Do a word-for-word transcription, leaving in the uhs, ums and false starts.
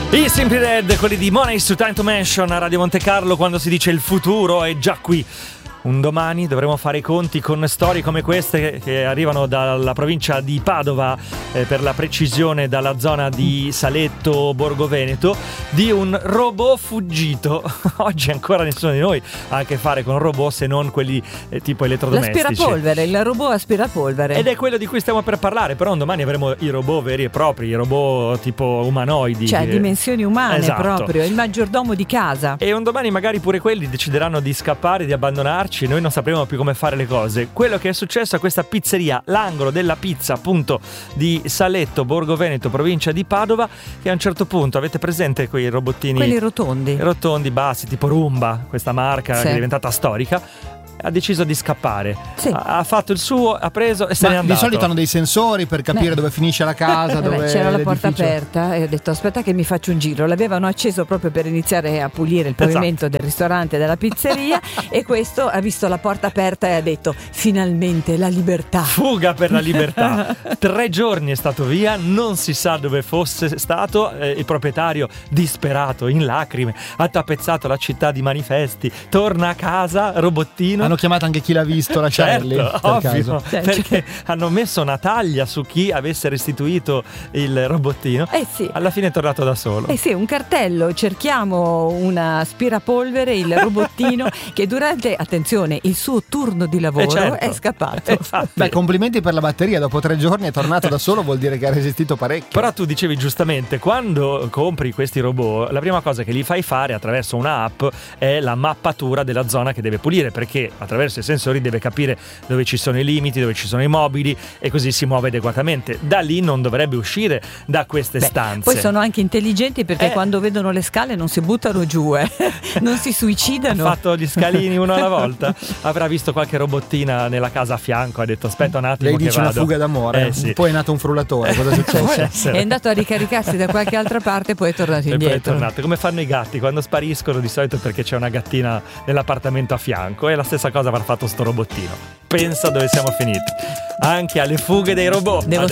I Simply Red, quelli di Money su Time to Mention a Radio Monte Carlo, quando si dice il futuro è già qui. Un domani dovremo fare i conti con storie come queste che arrivano dalla provincia di Padova, eh, per la precisione dalla zona di Saletto, Borgo Veneto, di un robot fuggito. Oggi ancora nessuno di noi ha a che fare con robot, se non quelli eh, tipo elettrodomestici. L'aspirapolvere, il robot aspirapolvere. Ed è quello di cui stiamo per parlare, però un domani avremo i robot veri e propri, i robot tipo umanoidi. Cioè, che... dimensioni umane, esatto. Proprio, il maggiordomo di casa. E un domani magari pure quelli decideranno di scappare, di abbandonarci, noi non sapremo più come fare le cose. Quello che è successo a questa pizzeria, l'angolo della pizza appunto di Saletto, Borgo Veneto, provincia di Padova, che a un certo punto, avete presente quei robottini quelli rotondi rotondi bassi tipo Roomba, questa marca sì. che è diventata storica, ha deciso di scappare, sì. ha, ha fatto il suo, ha preso e se Ma n'è andato. di solito hanno dei sensori per capire Beh. dove finisce la casa, dove Beh, c'era la porta l'edificio. aperta e ho detto aspetta che mi faccio un giro. L'avevano acceso proprio per iniziare a pulire il pavimento esatto. del ristorante, della pizzeria e questo ha visto la porta aperta e ha detto finalmente la libertà. Fuga per la libertà. Tre giorni è stato via, non si sa dove fosse stato, eh, il proprietario disperato, in lacrime, ha tappezzato la città di manifesti, torna a casa, robottino. Hanno chiamato anche chi l'ha visto, la Charlie, certo, per ovvio, caso. perché hanno messo una taglia su chi avesse restituito il robottino. Eh sì. Alla fine è tornato da solo. Eh sì, un cartello, cerchiamo una aspirapolvere, il robottino che durante, attenzione, il suo turno di lavoro eh certo. è scappato. Infatti. Beh, complimenti per la batteria, dopo tre giorni è tornato da solo, vuol dire che ha resistito parecchio. Però tu dicevi giustamente, quando compri questi robot, la prima cosa che li fai fare attraverso una app è la mappatura della zona che deve pulire, perché attraverso i sensori deve capire dove ci sono i limiti, dove ci sono i mobili e così si muove adeguatamente. Da lì non dovrebbe uscire da queste Beh, stanze. poi sono anche intelligenti perché eh. quando vedono le scale non si buttano giù, eh. non si suicidano. Ha fatto gli scalini uno alla volta. Avrà visto qualche robottina nella casa a fianco, ha detto aspetta un attimo. Lei che dice vado. una fuga d'amore, eh, sì. poi è nato un frullatore, cosa è successo? È andato a ricaricarsi da qualche altra parte e poi è tornato e indietro. poi è tornato. Come fanno i gatti quando spariscono, di solito perché c'è una gattina nell'appartamento a fianco, e la stessa cosa avrà fatto sto robottino. Pensa dove siamo finiti. Anche alle fughe dei robot. Devo